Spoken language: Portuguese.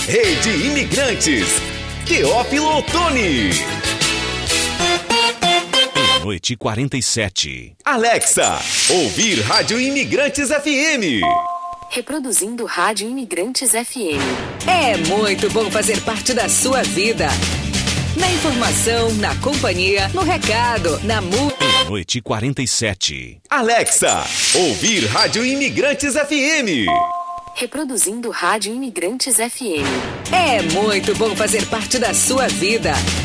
Rede Imigrantes. Teófilo Otoni. Noite 47. Alexa, ouvir Rádio Imigrantes FM. Reproduzindo Rádio Imigrantes FM. É muito bom fazer parte da sua vida. Na informação, na companhia, no recado, na música. Noite 47. Alexa, ouvir Rádio Imigrantes FM. Reproduzindo Rádio Imigrantes FM. É muito bom fazer parte da sua vida.